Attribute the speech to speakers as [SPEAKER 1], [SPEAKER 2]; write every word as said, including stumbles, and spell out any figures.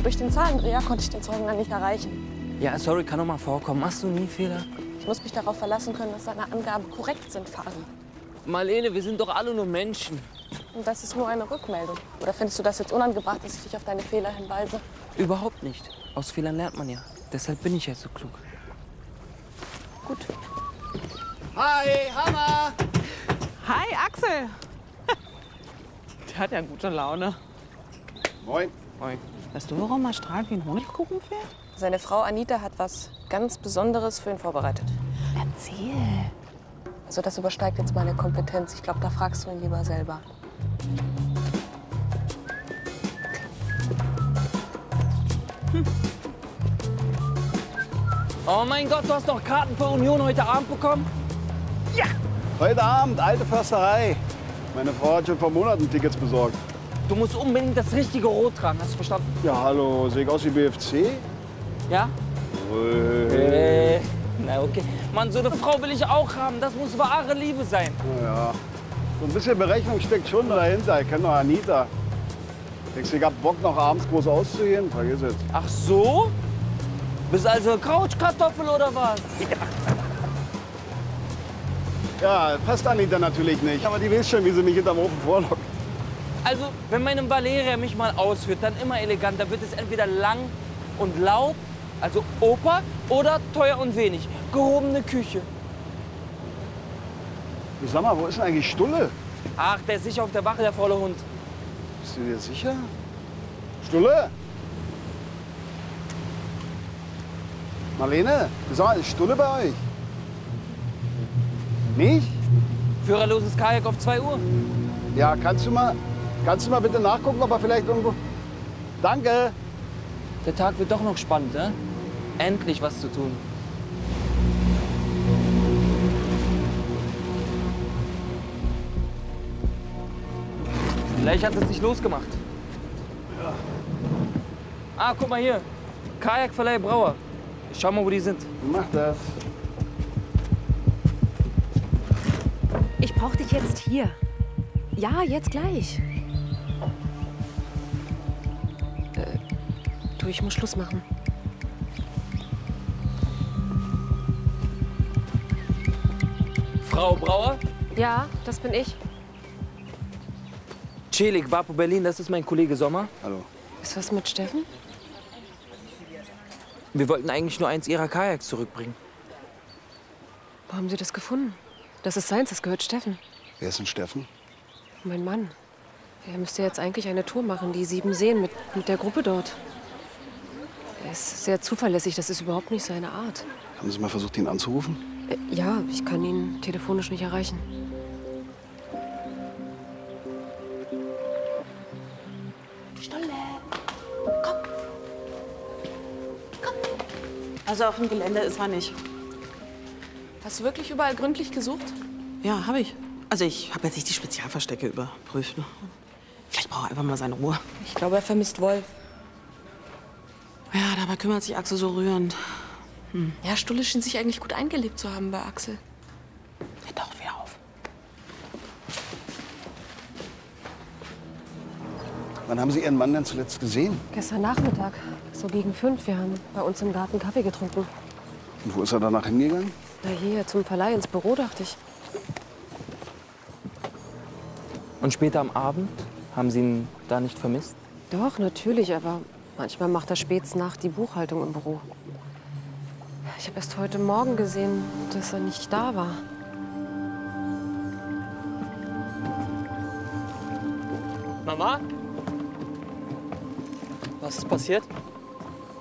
[SPEAKER 1] durch den Zahlendreher konnte ich den Zeugen dann nicht erreichen.
[SPEAKER 2] Ja, sorry, kann doch mal vorkommen. Machst du nie Fehler?
[SPEAKER 1] Ich muss mich darauf verlassen können, dass seine Angaben korrekt sind, Fahren.
[SPEAKER 2] Marlene, wir sind doch alle nur Menschen.
[SPEAKER 1] Und das ist nur eine Rückmeldung. Oder findest du das jetzt unangebracht, dass ich dich auf deine Fehler hinweise?
[SPEAKER 2] Überhaupt nicht. Aus Fehlern lernt man ja. Deshalb bin ich ja so klug.
[SPEAKER 1] Gut.
[SPEAKER 3] Hi, Hammer!
[SPEAKER 4] Hi, Axel. Der hat ja gute Laune.
[SPEAKER 3] Moin.
[SPEAKER 2] Moin.
[SPEAKER 4] Weißt du, warum er strahlt wie ein Honigkuchenpferd?
[SPEAKER 1] Seine Frau Anita hat was ganz Besonderes für ihn vorbereitet.
[SPEAKER 4] Erzähl.
[SPEAKER 1] Also das übersteigt jetzt meine Kompetenz. Ich glaube, da fragst du ihn lieber selber.
[SPEAKER 2] Hm. Oh mein Gott, du hast doch Karten für Union heute Abend bekommen?
[SPEAKER 3] Ja! Heute Abend, alte Försterei. Meine Frau hat schon vor Monaten Tickets besorgt.
[SPEAKER 2] Du musst unbedingt das richtige Rot tragen, hast du verstanden?
[SPEAKER 3] Ja, hallo, sehe ich aus wie B F C?
[SPEAKER 2] Ja?
[SPEAKER 3] Äh.
[SPEAKER 2] Äh, na okay. Mann, so eine Frau will ich auch haben. Das muss wahre Liebe sein.
[SPEAKER 3] Ja, so ein bisschen Berechnung steckt schon dahinter. Ich kenne doch Anita. Denkst du, ich hab Bock, noch abends groß auszugehen? Vergiss es.
[SPEAKER 2] Ach so? Bist also Couchkartoffel oder was?
[SPEAKER 3] Ja. Ja, passt Anita natürlich nicht. Aber die weiß schon, wie sie mich hinterm Ofen vorlockt.
[SPEAKER 2] Also, wenn meine Valeria mich mal ausführt, dann immer elegant. Dann wird es entweder lang und laut, also Oper, oder teuer und wenig. Gehobene Küche.
[SPEAKER 3] Du, sag mal, wo ist denn eigentlich Stulle?
[SPEAKER 2] Ach, der ist sicher auf der Wache, der faule Hund.
[SPEAKER 3] Bist du dir sicher? Stulle? Marlene, du, sag mal, ist Stulle bei euch? Nicht?
[SPEAKER 2] Führerloses Kajak auf zwei Uhr.
[SPEAKER 3] Ja, kannst du mal, kannst du mal bitte nachgucken, ob er vielleicht irgendwo... Danke.
[SPEAKER 2] Der Tag wird doch noch spannend, ne? Endlich was zu tun. Vielleicht hat es dich losgemacht.
[SPEAKER 3] Ja.
[SPEAKER 2] Ah, guck mal hier. Kajakverleih Brauer. Schau mal, wo die sind.
[SPEAKER 3] Mach das.
[SPEAKER 5] Ich brauch dich jetzt hier. Ja, jetzt gleich. Äh, du, ich muss Schluss machen.
[SPEAKER 2] Frau Brauer?
[SPEAKER 5] Ja, das bin ich.
[SPEAKER 2] Celik, Vapo Berlin, das ist mein Kollege Sommer.
[SPEAKER 3] Hallo.
[SPEAKER 5] Ist was mit Steffen?
[SPEAKER 2] Wir wollten eigentlich nur eins ihrer Kajaks zurückbringen.
[SPEAKER 5] Wo haben Sie das gefunden? Das ist seins, das gehört Steffen.
[SPEAKER 3] Wer ist denn Steffen?
[SPEAKER 5] Mein Mann. Er müsste jetzt eigentlich eine Tour machen, die sieben Seen mit, mit der Gruppe dort. Er ist sehr zuverlässig, das ist überhaupt nicht seine Art.
[SPEAKER 3] Haben Sie mal versucht, ihn anzurufen?
[SPEAKER 5] Äh, ja, ich kann ihn telefonisch nicht erreichen.
[SPEAKER 6] Stolle, komm. Komm. Also auf dem Gelände ist er nicht.
[SPEAKER 1] Hast du wirklich überall gründlich gesucht?
[SPEAKER 6] Ja, habe ich. Also ich habe jetzt nicht die Spezialverstecke überprüft. Ne? Vielleicht braucht er einfach mal seine Ruhe.
[SPEAKER 1] Ich glaube, er vermisst Wolf.
[SPEAKER 6] Ja, dabei kümmert sich Axel so rührend. Hm.
[SPEAKER 1] Ja, Stulle schien sich eigentlich gut eingelebt zu haben bei Axel.
[SPEAKER 6] Er taucht wieder auf.
[SPEAKER 3] Wann haben Sie Ihren Mann denn zuletzt gesehen?
[SPEAKER 5] Gestern Nachmittag, so gegen fünf. Wir haben bei uns im Garten Kaffee getrunken.
[SPEAKER 3] Und wo ist er danach hingegangen?
[SPEAKER 5] Na hier, zum Verleih ins Büro, dachte ich.
[SPEAKER 2] Und später am Abend? Haben Sie ihn da nicht vermisst?
[SPEAKER 5] Doch, natürlich, aber manchmal macht er spät Nacht die Buchhaltung im Büro. Ich habe erst heute Morgen gesehen, dass er nicht da war.
[SPEAKER 2] Mama? Was ist passiert?